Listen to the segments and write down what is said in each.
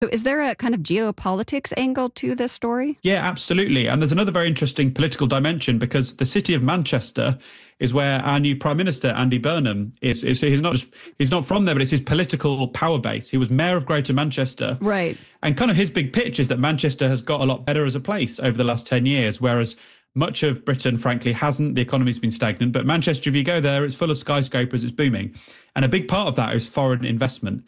So is there a kind of geopolitics angle to this story? Yeah, absolutely. And there's another very interesting political dimension because the city of Manchester is where our new Prime Minister, Andy Burnham, is. So he's not from there, but it's his political power base. He was mayor of Greater Manchester. Right. And kind of his big pitch is that Manchester has got a lot better as a place over the last 10 years, whereas much of Britain, frankly, hasn't. The economy's been stagnant. But Manchester, if you go there, it's full of skyscrapers, it's booming. And a big part of that is foreign investment.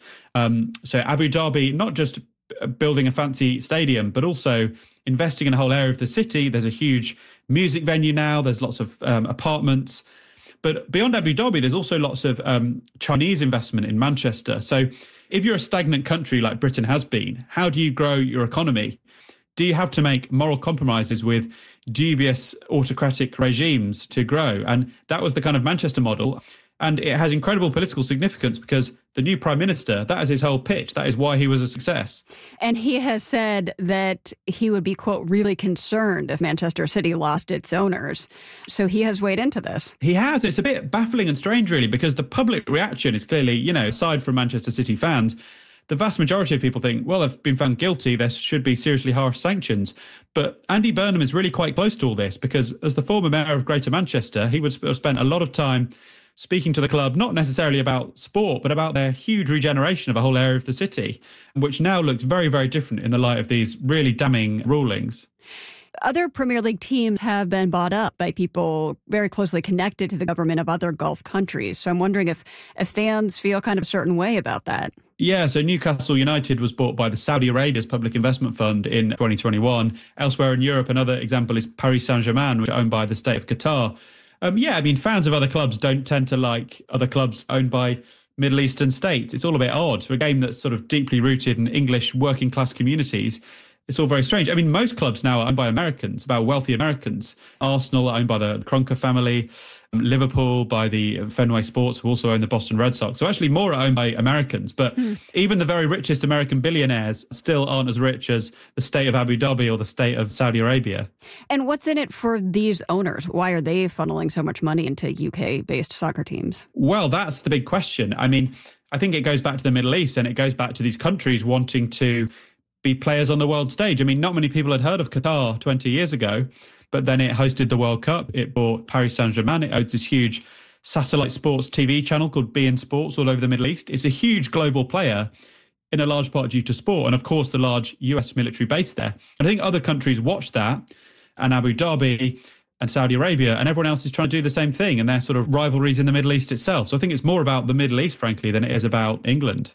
So Abu Dhabi, not just building a fancy stadium, but also investing in a whole area of the city. There's a huge music venue now. There's lots of apartments. But beyond Abu Dhabi, there's also lots of Chinese investment in Manchester. So if you're a stagnant country like Britain has been, how do you grow your economy? Do you have to make moral compromises with dubious autocratic regimes to grow? And that was the kind of Manchester model. And it has incredible political significance because the new Prime Minister, that is his whole pitch. That is why he was a success. And he has said that he would be, quote, really concerned if Manchester City lost its owners. So he has weighed into this. He has. It's a bit baffling and strange, really, because the public reaction is clearly, aside from Manchester City fans, the vast majority of people think, well, they've been found guilty, there should be seriously harsh sanctions. But Andy Burnham is really quite close to all this because as the former mayor of Greater Manchester, he would have spent a lot of time speaking to the club, not necessarily about sport, but about their huge regeneration of a whole area of the city, which now looks very, very different in the light of these really damning rulings. Other Premier League teams have been bought up by people very closely connected to the government of other Gulf countries. So I'm wondering if fans feel kind of a certain way about that. Yeah, so Newcastle United was bought by the Saudi Arabia's Public Investment Fund in 2021. Elsewhere in Europe, another example is Paris Saint-Germain, which is owned by the state of Qatar. Fans of other clubs don't tend to like other clubs owned by Middle Eastern states. It's all a bit odd. For a game that's sort of deeply rooted in English working class communities, it's all very strange. I mean, most clubs now are owned by Americans, by wealthy Americans. Arsenal are owned by the Kroenke family, Liverpool by the Fenway Sports, who also own the Boston Red Sox. So actually more are owned by Americans. But even the very richest American billionaires still aren't as rich as the state of Abu Dhabi or the state of Saudi Arabia. And what's in it for these owners? Why are they funneling so much money into UK-based soccer teams? Well, that's the big question. I mean, I think it goes back to the Middle East and it goes back to these countries wanting to be players on the world stage. I mean, not many people had heard of Qatar 20 years ago, but then it hosted the World Cup. It bought Paris Saint-Germain. It owns this huge satellite sports TV channel called beIN Sports all over the Middle East. It's a huge global player in a large part due to sport. And of course, the large US military base there. And I think other countries watch that, and Abu Dhabi and Saudi Arabia, and everyone else is trying to do the same thing. And they're sort of rivalries in the Middle East itself. So I think it's more about the Middle East, frankly, than it is about England.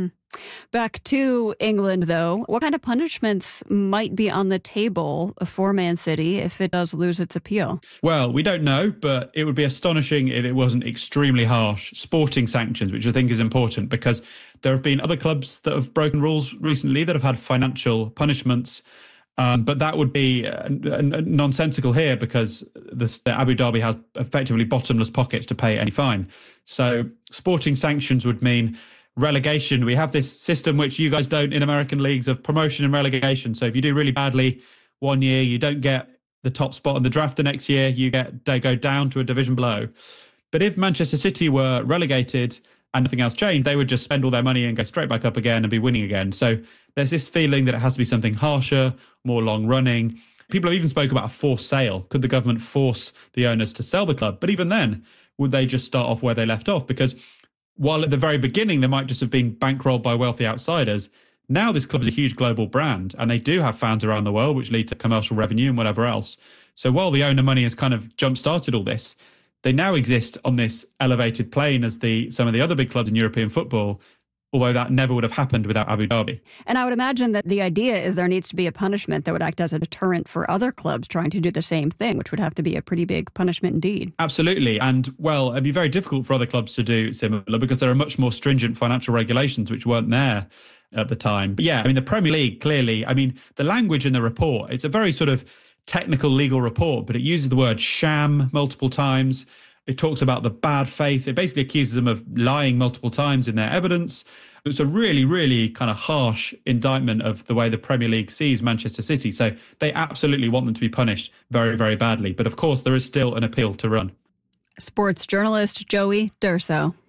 Back to England, though, what kind of punishments might be on the table for Man City if it does lose its appeal? Well, we don't know, but it would be astonishing if it wasn't extremely harsh sporting sanctions, which I think is important because there have been other clubs that have broken rules recently that have had financial punishments. But that would be nonsensical here because the Abu Dhabi has effectively bottomless pockets to pay any fine. So sporting sanctions would mean relegation. We have this system which you guys don't in American leagues of promotion and relegation. So if you do really badly one year, you don't get the top spot in the draft the next year, they go down to a division below. But if Manchester City were relegated and nothing else changed, they would just spend all their money and go straight back up again and be winning again. So there's this feeling that it has to be something harsher, more long running. People have even spoke about a forced sale. Could the government force the owners to sell the club? But even then, would they just start off where they left off? Because while at the very beginning, they might just have been bankrolled by wealthy outsiders, now this club is a huge global brand and they do have fans around the world, which lead to commercial revenue and whatever else. So while the owner money has kind of jump-started all this, they now exist on this elevated plane as some of the other big clubs in European football, although that never would have happened without Abu Dhabi. And I would imagine that the idea is there needs to be a punishment that would act as a deterrent for other clubs trying to do the same thing, which would have to be a pretty big punishment indeed. Absolutely. And, well, it'd be very difficult for other clubs to do similar because there are much more stringent financial regulations which weren't there at the time. But yeah, I mean, the Premier League, clearly, I mean, the language in the report, it's a very sort of technical legal report, but it uses the word sham multiple times. It talks about the bad faith. It basically accuses them of lying multiple times in their evidence. It's a really, really kind of harsh indictment of the way the Premier League sees Manchester City. So they absolutely want them to be punished very, very badly. But of course, there is still an appeal to run. Sports journalist Joey D'Urso.